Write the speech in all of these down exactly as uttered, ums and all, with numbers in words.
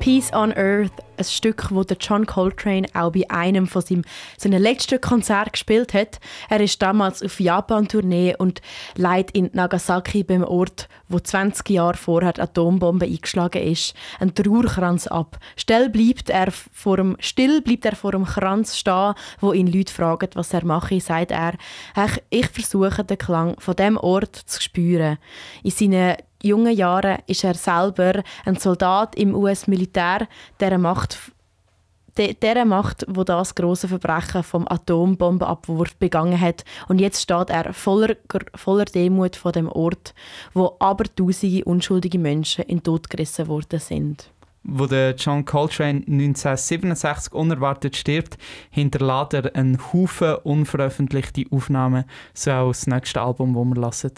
Peace on Earth, ein Stück, das John Coltrane auch bei einem von seinem, seinen letzten Konzerten gespielt hat. Er ist damals auf Japan-Tournee und leitet in Nagasaki, beim Ort, wo zwanzig Jahre vorher die Atombombe eingeschlagen ist, einen Trauerkranz ab. Still bleibt er vor dem, still bleibt er vor dem Kranz stehen, wo ihn Leute fragen, was er mache, sagt er, ich versuche den Klang von dem Ort zu spüren. In seinen jungen Jahren ist er selber ein Soldat im U S-Militär, der Macht, der Macht, wo das große Verbrechen vom Atombombenabwurf begangen hat. Und jetzt steht er voller, voller Demut vor dem Ort, wo aber tausende unschuldige Menschen in den Tod gerissen worden sind. Wo der John Coltrane neunzehnhundertsiebenundsechzig unerwartet stirbt, hinterlässt er einen Haufen unveröffentlichte Aufnahmen, so auch das nächste Album, das wir hören.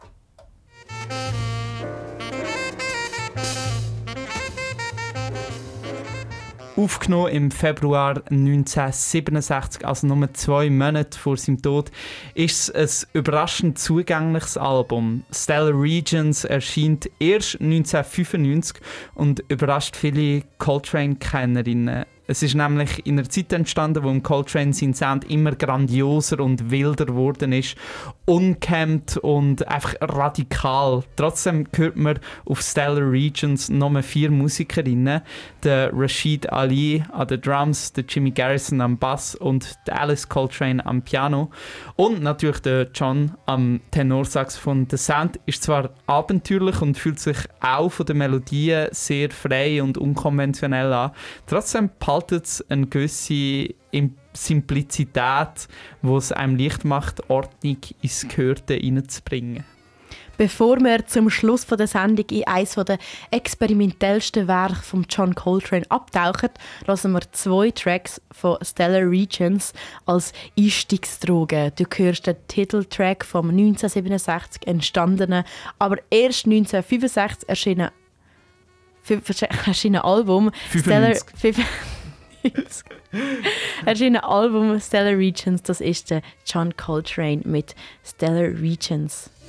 Aufgenommen im Februar neunzehnhundertsiebenundsechzig, also nur zwei Monate vor seinem Tod, ist es ein überraschend zugängliches Album. Stellar Regions erscheint erst neunzehnhundertfünfundneunzig und überrascht viele Coltrane-Kennerinnen. Es ist nämlich in einer Zeit entstanden, wo im Coltrane sein Sound immer grandioser und wilder geworden ist, unkämmt und einfach radikal. Trotzdem hört man auf Stellar Regions nur vier Musikerinnen: der Rashid Ali an den Drums, der Jimmy Garrison am Bass und der Alice Coltrane am Piano und natürlich der John am Tenorsaxophon. Der Sound ist zwar abenteuerlich und fühlt sich auch von den Melodien sehr frei und unkonventionell an, trotzdem behaltet es eine gewisse Simplizität, die es einem leicht macht, Ordnung ins Gehörte hineinzubringen. Bevor wir zum Schluss der Sendung in eines der experimentellsten Werke von John Coltrane abtauchen, hören wir zwei Tracks von Stellar Regions als Einstiegsdroge. Du hörst den Titeltrack vom neunzehnhundertsiebenundsechzig entstandenen, aber erst neunzehnhundertfünfundsechzig erschienen, erschienen Album Stellar erschienen Album Stellar Regions. Das ist der John Coltrane mit Stellar Regions.